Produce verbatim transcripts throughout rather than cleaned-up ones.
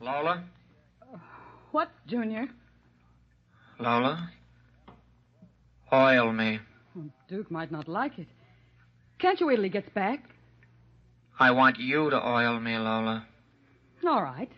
Lola? What, Junior? Lola? Oil me. Well, Duke might not like it. Can't you wait till he gets back? I want you to oil me, Lola. All right.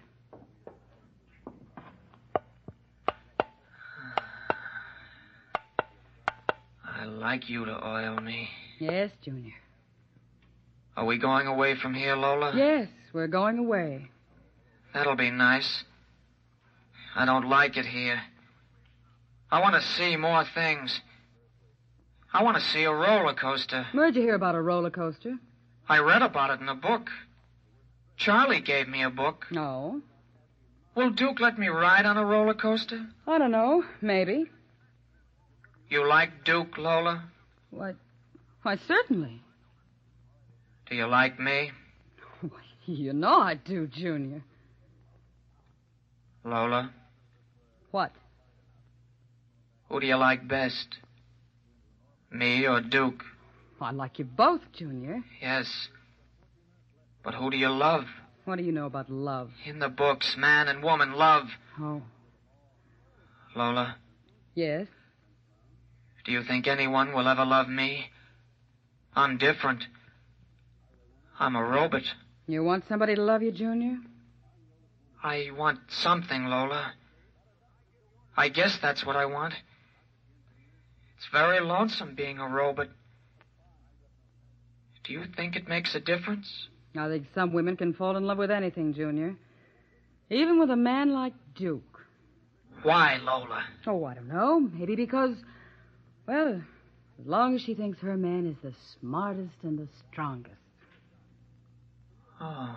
I like you to oil me. Yes, Junior. Are we going away from here, Lola? Yes, we're going away. That'll be nice. I don't like it here. I want to see more things. I want to see a roller coaster. Where'd you hear about a roller coaster? I read about it in a book. Charlie gave me a book. No. Will Duke let me ride on a roller coaster? I don't know. Maybe. You like Duke, Lola? Why, why, certainly. Do you like me? Why, you know I do, Junior. Lola? What? Who do you like best? Me or Duke? I like you both, Junior. Yes. But who do you love? What do you know about love? In the books, man and woman love. Oh. Lola? Yes? Do you think anyone will ever love me? I'm different. I'm a robot. You want somebody to love you, Junior? I want something, Lola. I guess that's what I want. It's very lonesome being a robot. Do you think it makes a difference? I think some women can fall in love with anything, Junior. Even with a man like Duke. Why, Lola? Oh, I don't know. Maybe because, well, as long as she thinks her man is the smartest and the strongest. Oh.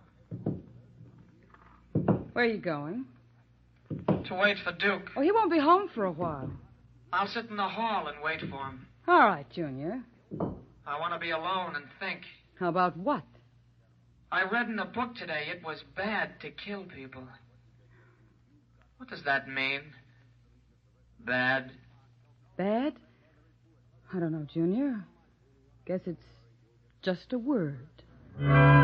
Where are you going? To wait for Duke. Oh, he won't be home for a while. I'll sit in the hall and wait for him. All right, Junior. I want to be alone and think. How about what? I read in a book today it was bad to kill people. What does that mean? Bad? Bad? I don't know, Junior. Guess it's just a word.